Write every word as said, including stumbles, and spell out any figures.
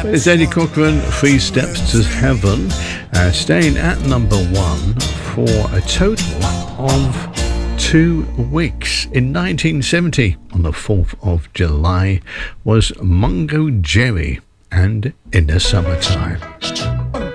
It's Eddie Cochran, Three Steps to Heaven, uh, staying at number one for a total of two weeks. In nineteen seventy, on the fourth of July, was Mungo Jerry and In the Summertime.